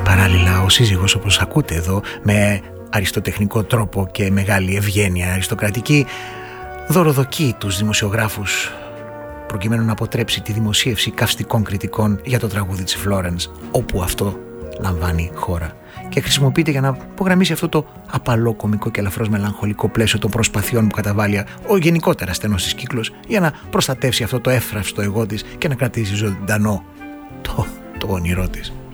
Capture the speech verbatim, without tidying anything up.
Παράλληλα, ο σύζυγος, όπως ακούτε εδώ, με αριστοτεχνικό τρόπο και μεγάλη ευγένεια αριστοκρατική, δωροδοκεί τους δημοσιογράφους προκειμένου να αποτρέψει τη δημοσίευση καυστικών κριτικών για το τραγούδι της Florence, όπου αυτό λαμβάνει χώρα. Και χρησιμοποιείται για να υπογραμμίσει αυτό το απαλό, κωμικό και ελαφρώς μελαγχολικό πλαίσιο των προσπαθειών που καταβάλει ο γενικότερα στενός της κύκλος για να προστατεύσει αυτό το εύθραυστο εγώ της και να κρατήσει ζωντανό το, το όνειρό της.